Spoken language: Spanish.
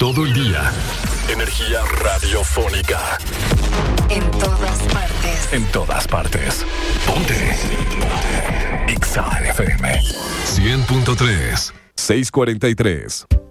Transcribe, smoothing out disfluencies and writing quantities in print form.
todo el día. Energía radiofónica. En todas partes. En todas partes. Ponte. Exa FM 100.3. 6:43.